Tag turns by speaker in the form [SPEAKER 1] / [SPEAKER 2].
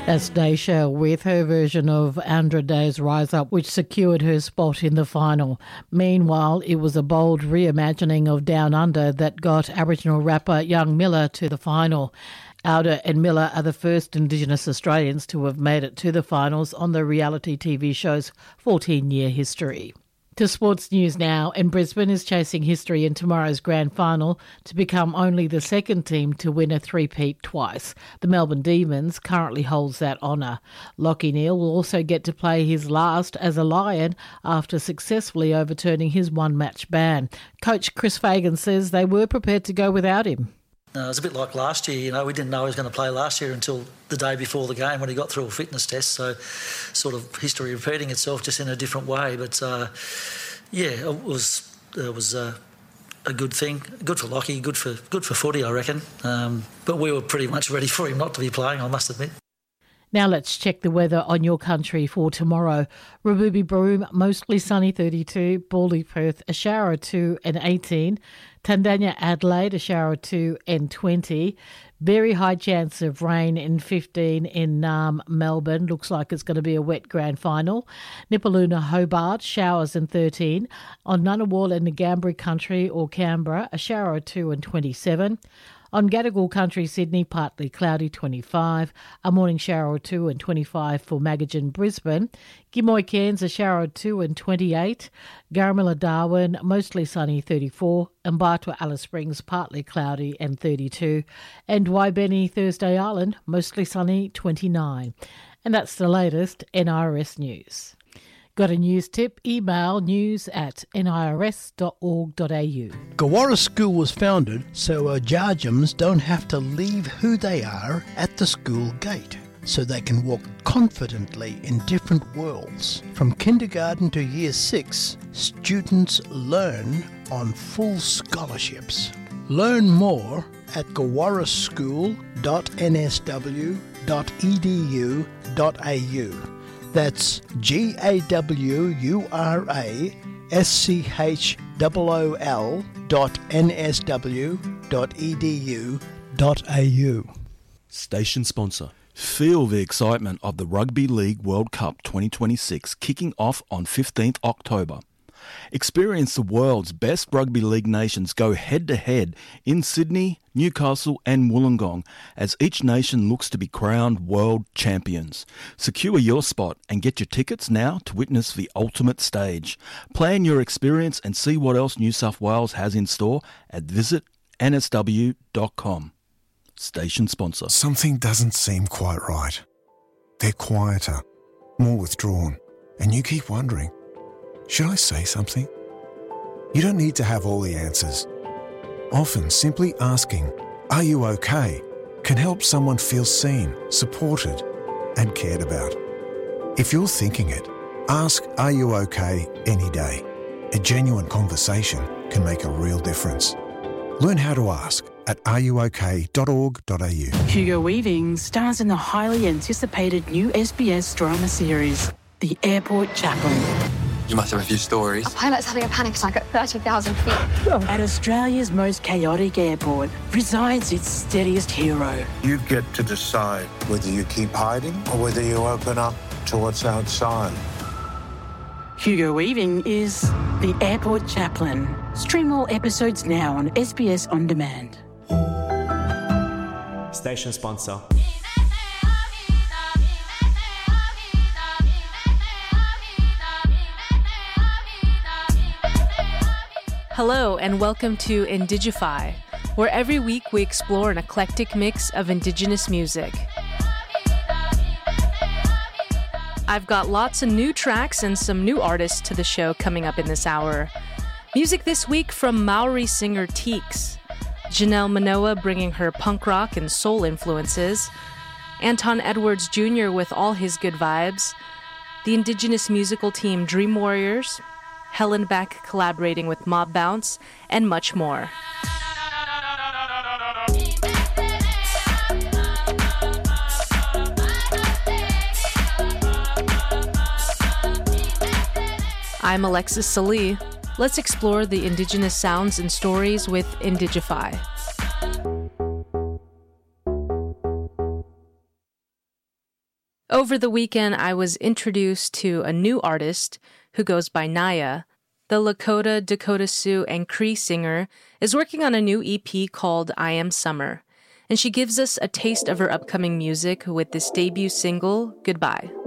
[SPEAKER 1] That's Daisha with her version of Andra Day's Rise Up, which secured her spot in the final. Meanwhile, it was a bold reimagining of Down Under that got Aboriginal rapper Young Miller to the final. Auda and Miller are the first Indigenous Australians to have made it to the finals on the reality TV show's 14-year history. To sports news now, and Brisbane is chasing history in tomorrow's grand final to become only the second team to win a three-peat twice. The Melbourne Demons currently holds that honour. Lachie Neale will also get to play his last as a Lion after successfully overturning his one-match ban. Coach Chris Fagan says they were prepared to go without him.
[SPEAKER 2] It was a bit like last year, we didn't know he was going to play last year until the day before the game when he got through a fitness test, so sort of history repeating itself just in a different way. But, it was a good thing, good for Lachie, good for footy, I reckon. But we were pretty much ready for him not to be playing, I must admit.
[SPEAKER 1] Now let's check the weather on your country for tomorrow. Rabubi Broome, mostly sunny 32. Baldy Perth, a shower or 2 and 18. Tandanya Adelaide, a shower or 2 and 20. Very high chance of rain in 15 in Naarm, Melbourne. Looks like it's going to be a wet grand final. Nipaluna, Hobart, showers and 13. On Ngunnawal and the Ngambri country or Canberra, a shower or 2 and 27. On Gadigal country, Sydney, partly cloudy, 25. A morning shower or 2 and 25 for Magajan, Brisbane. Gimoy, Cairns, a shower or 2 and 28. Garamilla, Darwin, mostly sunny, 34. And Mbatwa, Alice Springs, partly cloudy and 32. And Waibeni, Thursday Island, mostly sunny, 29. And that's the latest NIRS news. Got a news tip? Email news@nirs.org.au.
[SPEAKER 3] Gawara School was founded so Jarjums don't have to leave who they are at the school gate, so they can walk confidently in different worlds. From kindergarten to year 6, students learn on full scholarships. Learn more at gawaraschool.nsw.edu.au. That's GAWURASCHOOL.nsw.edu.au.
[SPEAKER 4] Station sponsor. Feel the excitement of the Rugby League World Cup 2026 kicking off on 15th October. Experience the world's best rugby league nations go head-to-head in Sydney, Newcastle and Wollongong as each nation looks to be crowned world champions. Secure your spot and get your tickets now to witness the ultimate stage. Plan your experience and see what else New South Wales has in store at visitnsw.com. Station sponsor.
[SPEAKER 5] Something doesn't seem quite right. They're quieter, more withdrawn, and you keep wondering, should I say something? You don't need to have all the answers. Often simply asking, "Are you okay?" can help someone feel seen, supported, and cared about. If you're thinking it, ask "Are you okay?" any day. A genuine conversation can make a real difference. Learn how to ask at areyouok.org.au.
[SPEAKER 6] Hugo Weaving stars in the highly anticipated new SBS drama series, The Airport Chaplain.
[SPEAKER 7] You must have a few stories.
[SPEAKER 8] A pilot's having a panic attack at 30,000 feet.
[SPEAKER 6] At Australia's most chaotic airport resides its steadiest hero.
[SPEAKER 9] You get to decide whether you keep hiding or whether you open up to what's outside.
[SPEAKER 6] Hugo Weaving is The Airport Chaplain. Stream all episodes now on SBS On Demand.
[SPEAKER 10] Station sponsor.
[SPEAKER 11] Hello and welcome to Indigify, where every week we explore an eclectic mix of Indigenous music. I've got lots of new tracks and some new artists to the show coming up in this hour. Music this week from Maori singer Teeks, Janelle Manoa bringing her punk rock and soul influences, Anton Edwards Jr. with all his good vibes, the Indigenous musical team Dream Warriors, Helen Beck collaborating with Mob Bounce, and much more. I'm Alexis Salee. Let's explore the Indigenous sounds and stories with Indigify. Over the weekend, I was introduced to a new artist who goes by Naya. The Lakota, Dakota Sioux, and Cree singer is working on a new EP called I Am Summer, and she gives us a taste of her upcoming music with this debut single, Goodbye.